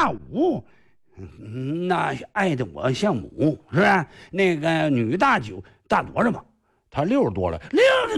大武，那爱的我像母，是吧？那个女大九大多少嘛？他60多了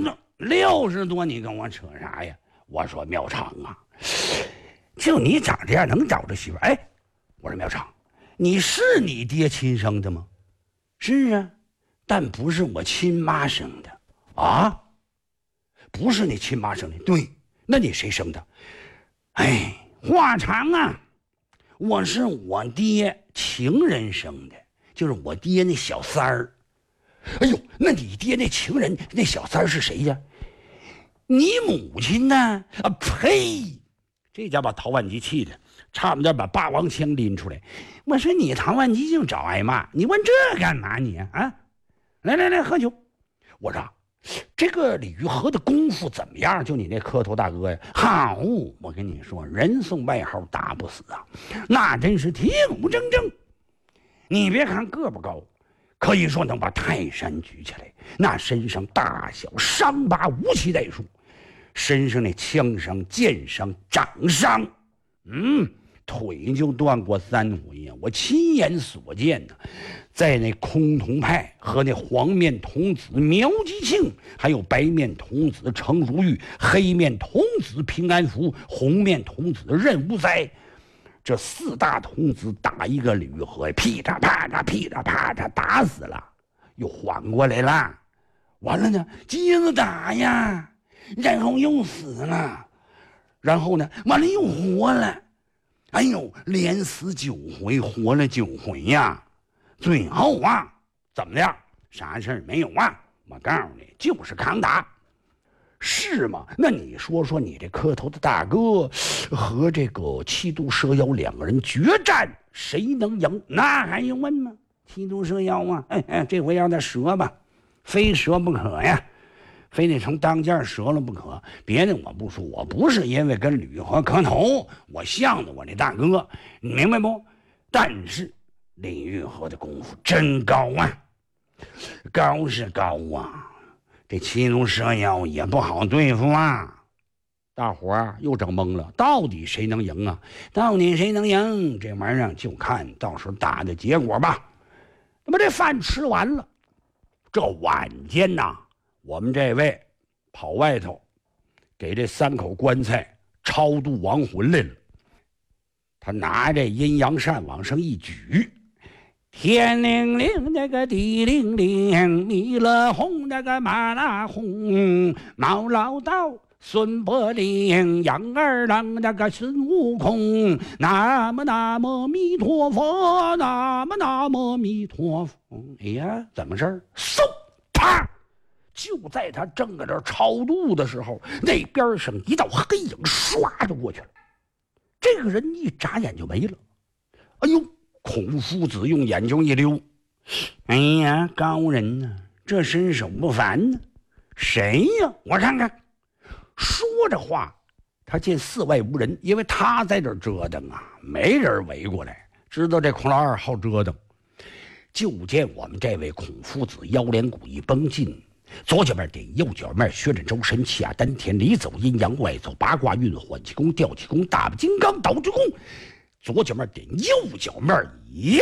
，60多，你跟我扯啥呀？我说苗长啊，就你长这样能找着媳妇？哎，我说苗长，你是你爹亲生的吗？是啊，但不是我亲妈生的啊。不是你亲妈生的，对，那你谁生的？哎，话长啊，我是我爹情人生的，就是我爹那小三儿。哎呦，那你爹那情人那小三儿是谁呀？你母亲呢？啊呸！这家把陶万吉气的差不点把霸王枪拎出来。我说你陶万吉就找挨骂，你问这干嘛你啊？来喝酒。我说这个李玉和的功夫怎么样？就你那磕头大哥呀，好！我跟你说，人送外号打不死啊，那真是铁骨铮铮。你别看个不高，可以说能把泰山举起来。那身上大小伤疤无其代数，身上那枪伤、剑伤、掌伤，腿就断过3回呀！我亲眼所见呢，在那崆峒派和那黄面童子苗吉庆，还有白面童子程如玉、黑面童子平安福、红面童子任无灾，这4大童子打一个李玉和，噼嚓啪嚓噼嚓啪嚓打死了，又缓过来了。完了呢，接着打呀，然后又死了，然后呢，完了又活了。哎呦，连死9回，活了9回呀！最后啊，怎么的？啥事儿没有啊？我告诉你，就是抗打，是吗？那你说说，你这磕头的大哥和这个七度蛇妖2个人决战，谁能赢？那还用问吗？七度蛇妖啊，这回让他折吧，非折不可呀！非得成当家折了不可。别的我不说，我不是因为跟吕和磕头，我向着我那大哥，你明白不？但是李玉和的功夫真高啊，高是高啊，这七度蛇妖也不好对付啊。大伙儿又整懵了，到底谁能赢啊？到底谁能赢？这玩意儿就看到时候打的结果吧。那么这饭吃完了，这晚间呐，我们这位跑外头给这3口棺材超度亡魂来了。他拿这阴阳扇往上一举，天灵灵那个地灵灵，弥勒红那个马拉红，毛老道孙伯龄，杨二郎那个孙悟空，南无南无弥陀佛，南无南无弥陀佛。哎呀，怎么事儿？嗖，啪！就在他正搁这超度的时候，那边上一道黑影唰就过去了，这个人一眨眼就没了。哎呦，孔夫子用眼睛一溜，哎呀，高人呢，这身手不凡呢，谁呀？我看看。说着话，他见4外无人，因为他在这折腾啊，没人围过来，知道这孔老二好折腾。就见我们这位孔夫子腰连骨一绷劲，左脚面点，右脚面旋转周身，气压丹田，里走阴阳，外走八卦运，缓气功、吊气功、大金刚、倒dri功。左脚面点，右脚面也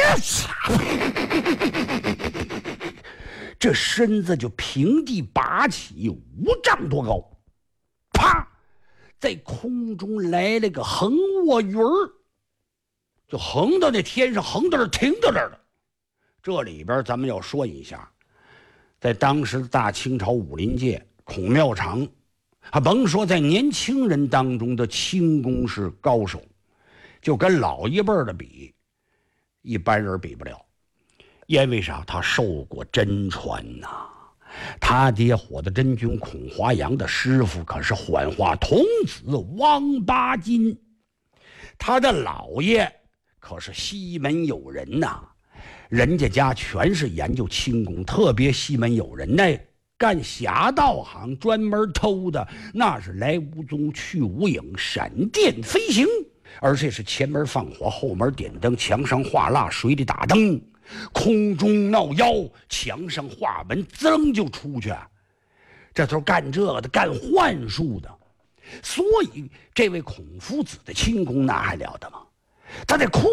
这身子就平地拔起5丈多高，啪，在空中来了个横卧云儿，就横到那天上，横到这儿，停到这儿了。这里边咱们要说一下，在当时的大清朝武林界，孔妙长甭说在年轻人当中的轻功是高手，就跟老一辈的比，一般人比不了。因为啥？他受过真传呐，他爹火的真君孔华阳的师傅可是幻化童子汪八金，他的老爷可是西门有人呐，人家全是研究轻功，特别西门有人那干侠盗行，专门偷的那是来无踪去无影，闪电飞行，而且是前门放火，后门点灯，墙上画蜡，水里打灯，空中闹妖，墙上画纹，噌就出去。这都干这个的，干幻术的。所以这位孔夫子的轻功那还了得吗？他在空